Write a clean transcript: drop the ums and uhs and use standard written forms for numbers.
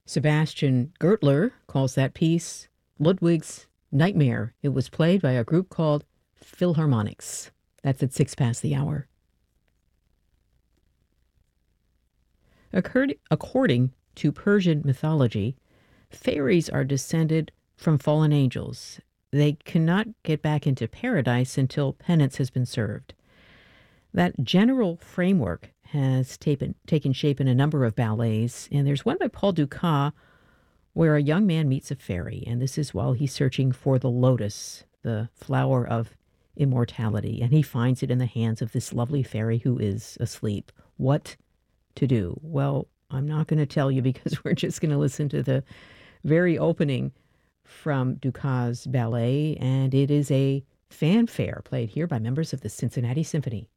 Sebastian Gertler calls that piece Ludwig's Nightmare. It was played by a group called Philharmonics. That's at 6 past the hour. According to Persian mythology, fairies are descended from fallen angels. They cannot get back into paradise until penance has been served. That general framework has taken shape in a number of ballets, and there's one by Paul Dukas where a young man meets a fairy, and this is while he's searching for the lotus, the flower of immortality, and he finds it in the hands of this lovely fairy who is asleep. What to do? Well, I'm not going to tell you because we're just going to listen to the very opening from Dukas' ballet, and it is a fanfare played here by members of the Cincinnati Symphony.